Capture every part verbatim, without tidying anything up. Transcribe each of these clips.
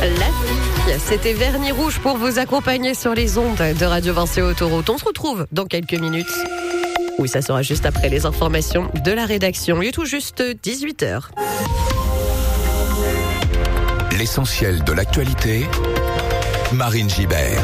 La fille, c'était Vernis Rouge pour vous accompagner sur les ondes de Radio Vinci Autoroute. On se retrouve dans quelques minutes. Oui, ça sera juste après les informations de la rédaction. Il est tout juste dix-huit heures. L'essentiel de l'actualité, Marine Gibert.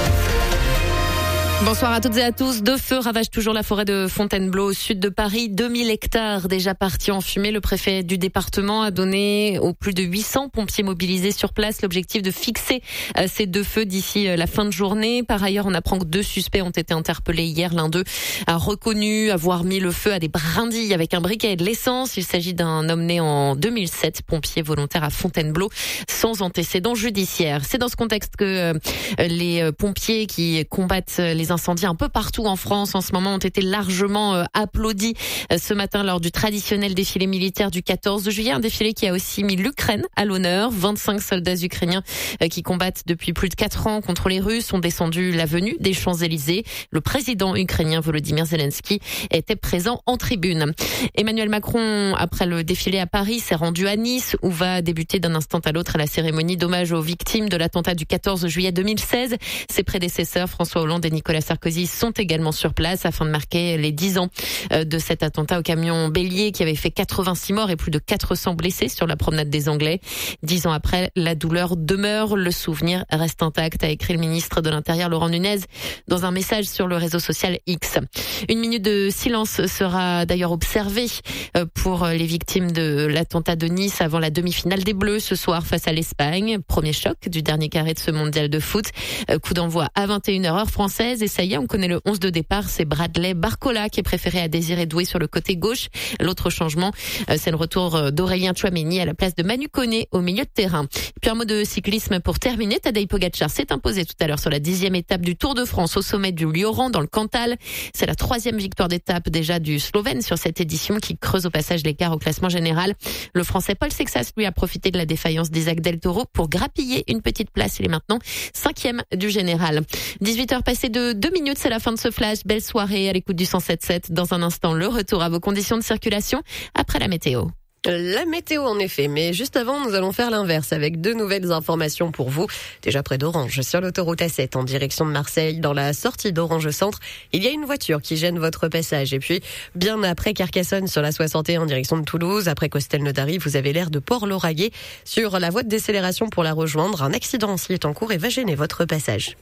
Bonsoir à toutes et à tous. Deux feux ravagent toujours la forêt de Fontainebleau au sud de Paris. deux mille hectares déjà partis en fumée. Le préfet du département a donné aux plus de huit cents pompiers mobilisés sur place l'objectif de fixer ces deux feux d'ici la fin de journée. Par ailleurs, on apprend que deux suspects ont été interpellés hier. L'un d'eux a reconnu avoir mis le feu à des brindilles avec un briquet et de l'essence. Il s'agit d'un homme né en deux mille sept, pompier volontaire à Fontainebleau, sans antécédent judiciaire. C'est dans ce contexte que les pompiers qui combattent les incendies un peu partout en France en ce moment ont été largement euh, applaudis euh, ce matin lors du traditionnel défilé militaire du quatorze juillet, un défilé qui a aussi mis l'Ukraine à l'honneur. vingt-cinq soldats ukrainiens euh, qui combattent depuis plus de quatre ans contre les Russes ont descendu l'avenue des Champs-Élysées. Le président ukrainien Volodymyr Zelensky était présent en tribune. Emmanuel Macron, après le défilé à Paris, s'est rendu à Nice où va débuter d'un instant à l'autre la cérémonie d'hommage aux victimes de l'attentat du quatorze juillet deux mille seize. Ses prédécesseurs François Hollande et Nicolas Sarkozy sont également sur place afin de marquer les dix ans de cet attentat au camion bélier qui avait fait quatre-vingt-six morts et plus de quatre cents blessés sur la promenade des Anglais. Dix ans après, la douleur demeure, le souvenir reste intact, a écrit le ministre de l'Intérieur Laurent Nunez dans un message sur le réseau social X. Une minute de silence sera d'ailleurs observée pour les victimes de l'attentat de Nice avant la demi-finale des Bleus ce soir face à l'Espagne. Premier choc du dernier carré de ce mondial de foot. Coup d'envoi à vingt et une heures heure française. Et ça y est, on connaît le onze de départ. C'est Bradley Barcola qui est préféré à Désiré Doué sur le côté gauche. L'autre changement, c'est le retour d'Aurélien Tchouaméni à la place de Manu Koné au milieu de terrain. Puis un mot de cyclisme pour terminer. Tadej Pogacar s'est imposé tout à l'heure sur la dixième étape du Tour de France au sommet du Lioran dans le Cantal. C'est la troisième victoire d'étape déjà du Slovène sur cette édition qui creuse au passage l'écart au classement général. Le Français Paul Sexas lui a profité de la défaillance d'Isaac Del Toro pour grappiller une petite place. Il est maintenant cinquième du général. dix-huit heures passées de deux minutes, c'est la fin de ce flash. Belle soirée à l'écoute du cent sept sept. Dans un instant, le retour à vos conditions de circulation après la météo. La météo en effet, mais juste avant, nous allons faire l'inverse avec deux nouvelles informations pour vous. Déjà près d'Orange, sur l'autoroute A sept en direction de Marseille, dans la sortie d'Orange Centre, il y a une voiture qui gêne votre passage. Et puis, bien après Carcassonne, sur la soixante et un en direction de Toulouse, après Castelnaudary, vous avez l'air de Port-Lauragais. Sur la voie de décélération pour la rejoindre, un accident aussi est en cours et va gêner votre passage.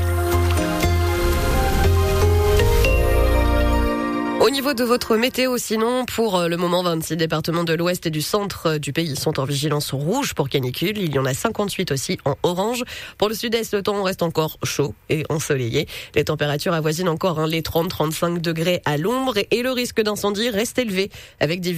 Au niveau de votre météo, sinon, pour le moment, vingt-six départements de l'ouest et du centre du pays sont en vigilance rouge pour canicule. Il y en a cinquante-huit aussi en orange. Pour le sud-est, le temps reste encore chaud et ensoleillé. Les températures avoisinent encore hein, les trente à trente-cinq degrés à l'ombre et le risque d'incendie reste élevé avec des